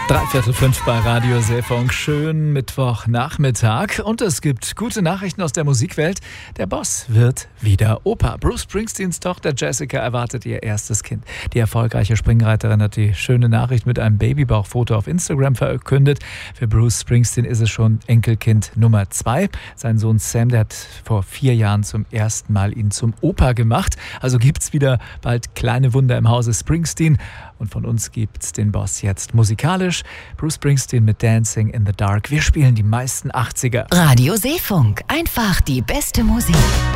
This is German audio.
3:45 bei Radio Seefunk. Schönen Mittwochnachmittag. Und es gibt gute Nachrichten aus der Musikwelt. Der Boss wird wieder Opa. Bruce Springsteens Tochter Jessica erwartet ihr erstes Kind. Die erfolgreiche Springreiterin hat die schöne Nachricht mit einem Babybauchfoto auf Instagram verkündet. Für Bruce Springsteen ist es schon Enkelkind Nummer 2. Sein Sohn Sam, der hat vor 4 Jahren zum ersten Mal ihn zum Opa gemacht. Also gibt's wieder bald kleine Wunder im Hause Springsteen. Und von uns gibt's den Boss jetzt musikalisch. Bruce Springsteen mit Dancing in the Dark. Wir spielen die meisten 80er. Radio Seefunk. Einfach die beste Musik.